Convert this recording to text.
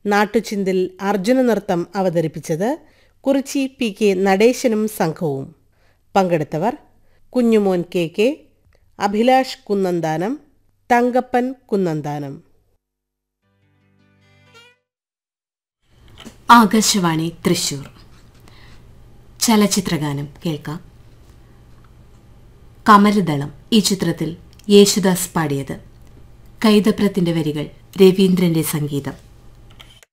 നാട്ടുചിന്തിൽ അർജുന നൃത്തം അവതരിപ്പിച്ചത് കുറിച്ചി PK നടേശനും സംഘവും. പങ്കെടുത്തവർ കുഞ്ഞുമോൻ KK, അഭിലാഷ് കുന്നന്താനം, തങ്കപ്പൻ കുന്നന്താനം. ആകാശവാണി തൃശൂർ. ചലച്ചിത്രഗാനം കേൾക്കാം. കമലദളം ഈ ചിത്രത്തിൽ യേശുദാസ് പാടിയത്. കൈതപ്രത്തിന്റെ വരികൾ, രവീന്ദ്രന്റെ സംഗീതം.